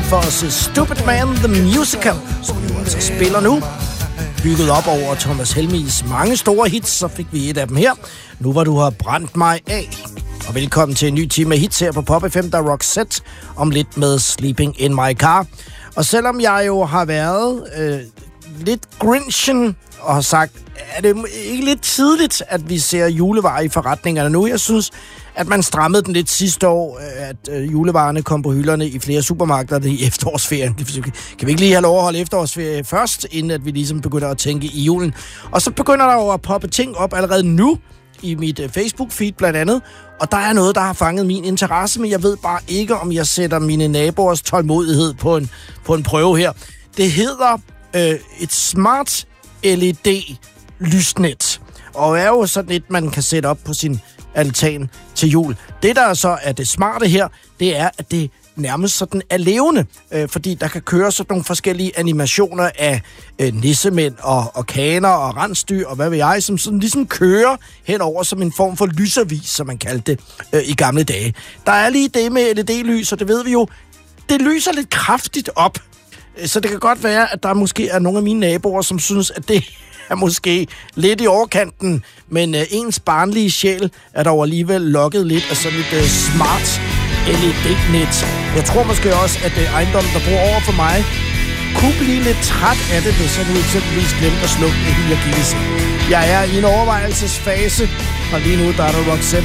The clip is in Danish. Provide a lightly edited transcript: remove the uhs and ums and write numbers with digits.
for at se Stupid Man The Musical, som jo altså spiller nu. Bygget op over Thomas Helmigs mange store hits, så fik vi et af dem her. Nu hvor du har brændt mig af. Og velkommen til en ny time af hits her på Pop FM, der er Roxette om lidt med Sleeping in My Car. Og selvom jeg jo har været lidt grinchen og har sagt, er det ikke lidt tidligt, at vi ser julevarer i forretningerne nu? Jeg synes, at man strammede den lidt sidste år, at julevarerne kom på hylderne i flere supermarkeder i efterårsferien. Kan vi ikke lige have lov at holde efterårsferie først, inden at vi ligesom begynder at tænke i julen? Og så begynder der jo at poppe ting op allerede nu i mit Facebook-feed blandt andet. Og der er noget, der har fanget min interesse, men jeg ved bare ikke, om jeg sætter mine naboers tålmodighed på en prøve her. Det hedder et smart LED-lysnet, og er jo sådan et, man kan sætte op på sin altan til jul. Det, der så er det smarte her, det er, at det nærmest sådan er levende, fordi der kan køre sådan nogle forskellige animationer af nissemænd og kaner og rensdyr og hvad ved jeg, som sådan ligesom kører henover som en form for lysavis, som man kaldte det i gamle dage. Der er lige det med LED-lys, og det ved vi jo, det lyser lidt kraftigt op. Så det kan godt være, at der måske er nogle af mine naboer, som synes, at det er måske lidt i overkanten, men ens barnlige sjæl er dog alligevel lokket lidt af sådan et smart LED-net. Jeg tror måske også, at ejendommen, der bor over for mig, kunne blive lidt træt af det, hvis jeg nu eksempelvis glemte at slukke det hele gildes. Jeg er i en overvejelsesfase, og lige nu der er der Roxette